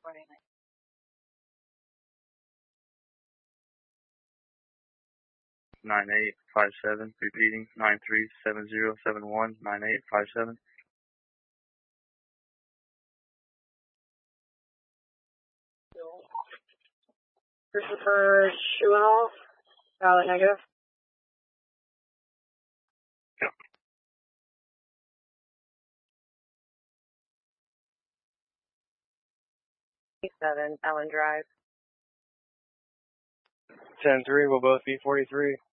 9857, repeating 937071, 9857. Christopher Schuenoff, valid negative. Yep. 7 Ellen Drive. 10-3 will both be 43.